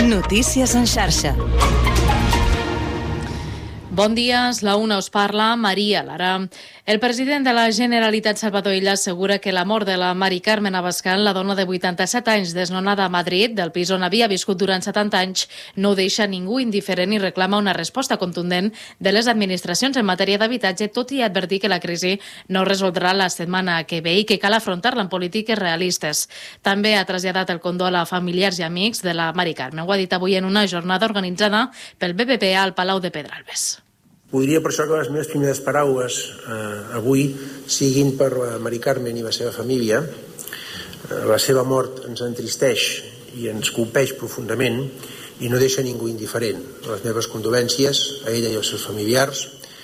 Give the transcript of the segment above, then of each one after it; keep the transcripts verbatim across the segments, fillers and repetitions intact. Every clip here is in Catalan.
Notícies en xarxa. Bon dia, és la una, us parla Maria Lara. El president de la Generalitat, Salvador Illa, assegura que la mort de la Mari Carmen Abascal, la dona de vuitanta-set anys desnonada a Madrid, del pis on havia viscut durant setanta anys, no deixa ningú indiferent i reclama una resposta contundent de les administracions en matèria d'habitatge, tot i advertir que la crisi no resoldrà la setmana que ve i que cal afrontar-la amb polítiques realistes. També ha traslladat el condol a familiars i amics de la Mari Carmen. Ho ha dit avui en una jornada organitzada pel B B P A al Palau de Pedralbes. Voldria per això que les meves primeres paraules eh, avui siguin per la Mari Carmen i la seva família. Eh, la seva mort ens entristeix i ens colpeix profundament i no deixa ningú indiferent. Les meves condolències a ella i als seus familiars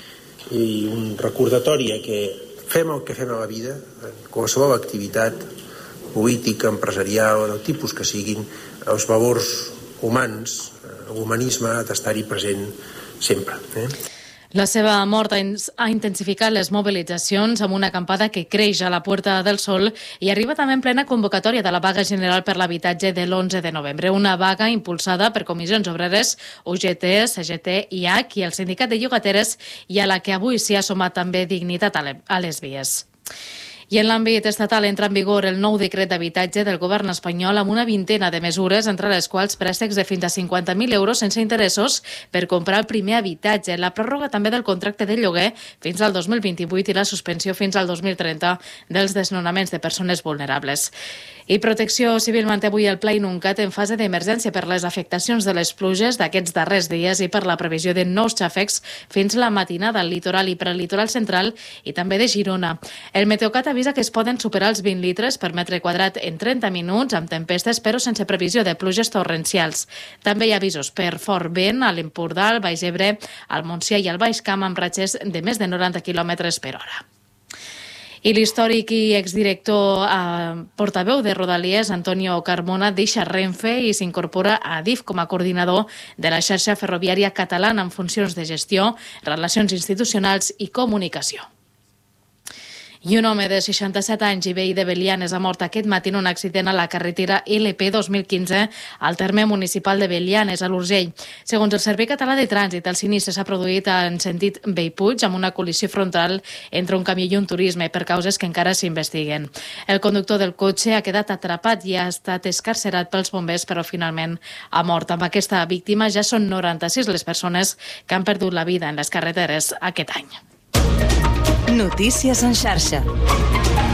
i un recordatori que fem el que fem a la vida, en qualsevol activitat política, empresarial, del tipus que siguin, els valors humans, l'humanisme ha d'estar-hi present sempre. Eh? La seva mort ha intensificat les mobilitzacions amb una acampada que creix a la Puerta del Sol i arriba també en plena convocatòria de la vaga general per l'habitatge de l'onze de novembre. Una vaga impulsada per comissions obreres, U G T, C G T, I H i el Sindicat de Llogateres i a la que avui s'hi ha sumat també Dignitat a les vies. I en l'àmbit estatal entra en vigor el nou decret d'habitatge del govern espanyol amb una vintena de mesures, entre les quals préstecs de fins a cinquanta mil euros sense interessos per comprar el primer habitatge, la pròrroga també del contracte de lloguer fins al dos mil vint-i-vuit i la suspensió fins al dos mil trenta dels desnonaments de persones vulnerables. I Protecció Civil manté avui el Pla Inuncat en fase d'emergència per les afectacions de les pluges d'aquests darrers dies i per la previsió de nous xàfecs fins la matinada al litoral i per al litoral central i també de Girona. El Meteocat avisa que es poden superar els vint litres per metre quadrat en trenta minuts amb tempestes, però sense previsió de pluges torrencials. També hi ha avisos per fort vent a l'Empordà, al Baix Ebre, al Montsià i al Baix Camp amb ratxes de més de noranta quilòmetres per hora. I l'històric i exdirector eh, portaveu de Rodalies, Antonio Carmona, deixa Renfe i s'incorpora a Adif com a coordinador de la xarxa ferroviària catalana en funcions de gestió, relacions institucionals i comunicació. I un home de seixanta-set anys i veí de Belianes ha mort aquest matí en un accident a la carretera L P dos mil quinze al terme municipal de Belianes, a l'Urgell. Segons el Servei Català de Trànsit, el sinistre s'ha produït en sentit Bellpuig amb una col·lisió frontal entre un camió i un turisme per causes que encara s'investiguen. El conductor del cotxe ha quedat atrapat i ha estat escarcerat pels bombers, però finalment ha mort. Amb aquesta víctima ja són noranta-sis les persones que han perdut la vida en les carreteres aquest any. Notícies en xarxa.